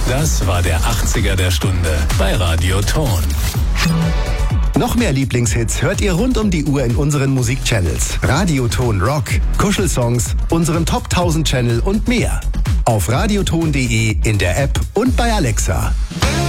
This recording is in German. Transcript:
Das war der 80er der Stunde bei Radio Ton. Noch mehr Lieblingshits hört ihr rund um die Uhr in unseren Musikchannels. Radioton Rock, Kuschelsongs, unseren Top 1000 Channel und mehr. Auf radioton.de, in der App und bei Alexa.